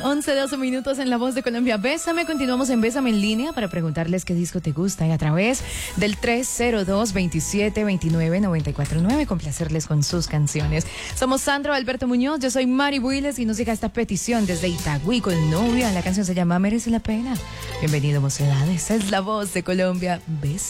11-12 minutos en La Voz de Colombia. Bésame, continuamos en Bésame en línea para preguntarles qué disco te gusta y a través del 302-2729-949 complacerles con sus canciones. Somos Sandro Alberto Muñoz, yo soy Mari Builes y nos llega esta petición desde Itagüí con novia. La canción se llama Merece la Pena. Bienvenido, mocedades. Es La Voz de Colombia. Bésame.